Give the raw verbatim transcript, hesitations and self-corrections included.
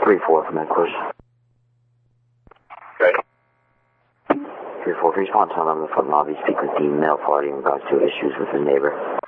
three four from headquarters. Okay. three four, respond to on the front lobby. Speak with the male party in regards to issues with the neighbor.